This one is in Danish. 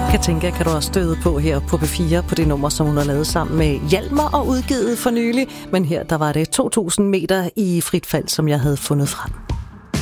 Katinka kan du også støde på her på P4 på det nummer, som hun har lavet sammen med Hjalmar og udgivet for nylig. Men her der var det 2000 meter i frit fald, som jeg havde fundet frem.